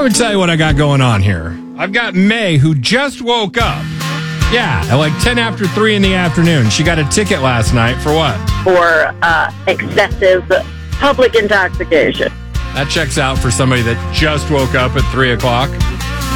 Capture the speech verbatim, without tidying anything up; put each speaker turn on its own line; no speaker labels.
Let me tell you what I got going on here. I've got May, who just woke up. Yeah, at like ten after three in the afternoon. She got a ticket last night for what?
For uh, excessive public intoxication.
That checks out for somebody that just woke up at three o'clock.